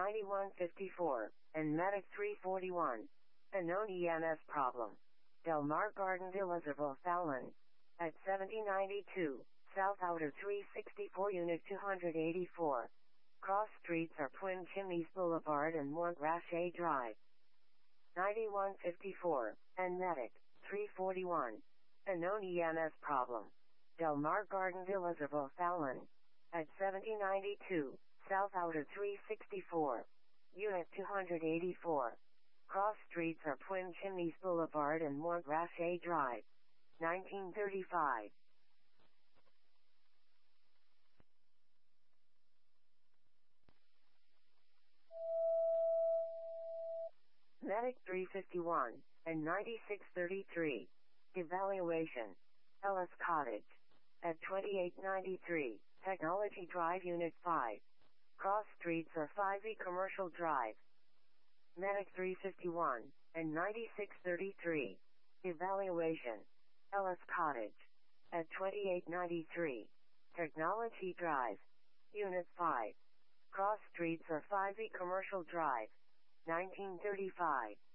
9154, and Medic 341. A known EMS problem. Del Mar Garden Villas of O'Fallon. At 7092, South Outer 364 Unit 284. Cross streets are Twin Chimneys Boulevard and Montgrache Drive. 9154, and Medic 341. A known EMS problem. Del Mar Garden Villas of O'Fallon. At 7092, South Outer 364. Unit 284. Cross streets are Twin Chimneys Boulevard and Montgrache Drive. 1935. Medic 351, and 9633. Evaluation. Ellis Cottage. At 2893, Technology Drive Unit 5. Cross streets are 5E Commercial Drive. Medic 351, and 9633. Evaluation. Ellis Cottage. At 2893, Technology Drive. Unit 5. Cross streets are 5E Commercial Drive. 1935.